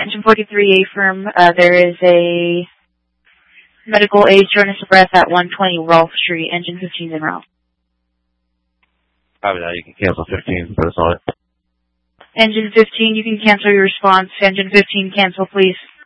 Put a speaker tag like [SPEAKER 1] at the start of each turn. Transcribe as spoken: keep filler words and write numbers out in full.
[SPEAKER 1] Engine forty-three, affirm. Uh, there is a medical aid shortness of breath at one twenty Rolfe Street. Engine fifteen en route.
[SPEAKER 2] Copy that. You can cancel fifteen. Put us on it.
[SPEAKER 1] Engine fifteen, you can cancel your response. Engine fifteen, cancel, please.